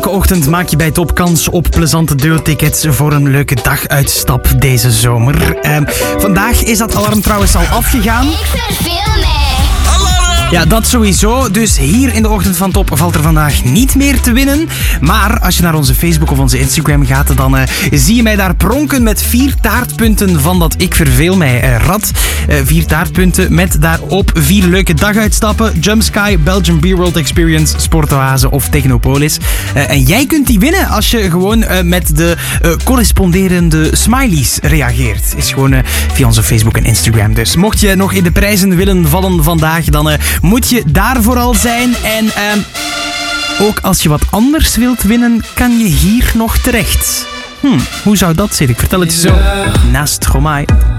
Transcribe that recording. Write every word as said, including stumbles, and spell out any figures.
Elke ochtend maak je bij Top kans op plezante deeltickets voor een leuke daguitstap deze zomer. Uh, vandaag is dat alarm trouwens al afgegaan. Ik verveel mij. Ja, dat sowieso. Dus hier in de Ochtend van Top valt er vandaag niet meer te winnen. Maar als je naar onze Facebook of onze Instagram gaat, dan uh, zie je mij daar pronken met vier taartpunten van dat Ik Verveel Mij uh, rad. Uh, vier taartpunten met daarop vier leuke daguitstappen. Jump Sky, Belgian Beer World Experience, Sportoase of Technopolis. Uh, en jij kunt die winnen als je gewoon uh, met de uh, corresponderende smileys reageert. Is gewoon uh, via onze Facebook en Instagram. Dus mocht je nog in de prijzen willen vallen vandaag, dan uh, moet je daar vooral zijn. En uh, ook als je wat anders wilt winnen, kan je hier nog terecht. Hm, hoe zou dat zitten? Ik vertel het je zo naast Gomaai.